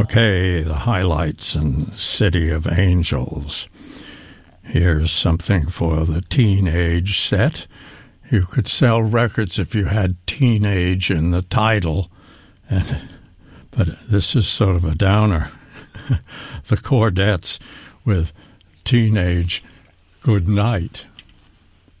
Okay, the highlights in City of Angels. Here's something for the teenage set. You could sell records if you had teenage in the title, but this is sort of a downer. The Chordettes with Teenage Good Night.